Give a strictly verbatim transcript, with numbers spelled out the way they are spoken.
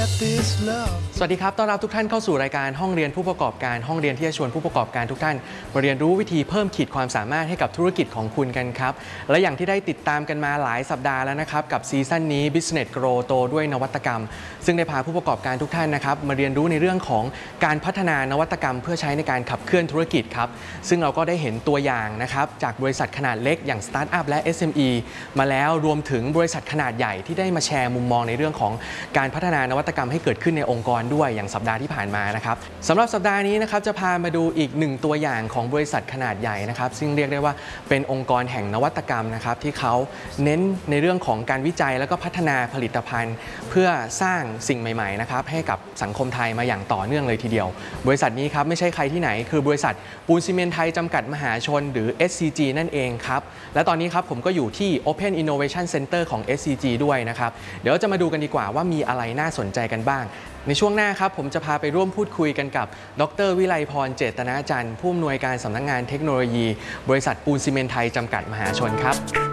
สวัสดีครับต้อนรับทุกท่านเข้าสู่รายการห้องเรียนผู้ประกอบการห้องเรียนที่จะชวนผู้ประกอบการทุกท่านมาเรียนรู้วิธีเพิ่มขีดความสามารถให้กับธุรกิจของคุณกันครับและอย่างที่ได้ติดตามกันมาหลายสัปดาห์แล้วนะครับกับซีซั่นนี้ Business Grow โตด้วยนวัตกรรมซึ่งได้พาผู้ประกอบการทุกท่านนะครับมาเรียนรู้ในเรื่องของการพัฒนานวัตกรรมเพื่อใช้ในการขับเคลื่อนธุรกิจครับซึ่งเราก็ได้เห็นตัวอย่างนะครับจากบริษัทขนาดเล็กอย่างสตาร์ทอัพและ เอส เอ็ม อี มาแล้วรวมถึงบริษัทขนาดใหญ่ที่ได้มาแชร์มุมมองในเรื่องของการพัฒนานวัตกรรมให้เกิดขึ้นในองค์กรด้วยอย่างสัปดาห์ที่ผ่านมานะครับสำหรับสัปดาห์นี้นะครับจะพามาดูอีกหนึ่งตัวอย่างของบริษัทขนาดใหญ่นะครับซึ่งเรียกได้ว่าเป็นองค์กรแห่งนวัตกรรมนะครับที่เขาเน้นในเรื่องของการวิจัยแล้วก็พัฒนาผลิตภัณฑ์เพื่อสร้างสิ่งใหม่ๆนะครับให้กับสังคมไทยมาอย่างต่อเนื่องเลยทีเดียวบริษัทนี้ครับไม่ใช่ใครที่ไหนคือบริษัทปูนซีเมนต์ไทยจำกัดมหาชนหรือ เอส ซี จี นั่นเองครับและตอนนี้ครับผมก็อยู่ที่ Open Innovation Center ของ เอส ซี จี ด้วยนะครับเดี๋ยวจะมาดูกันดีกว่าว่ามีอะไรน่าสนใจกันบ้างในช่วงหน้าครับผมจะพาไปร่วมพูดคุยกันกับดร.วิไลพรเจตนาจันทร์ผู้อำนวยการสำนักงานเทคโนโลยีบริษัทปูนซีเมนต์ไทยจำกัดมหาชนครับ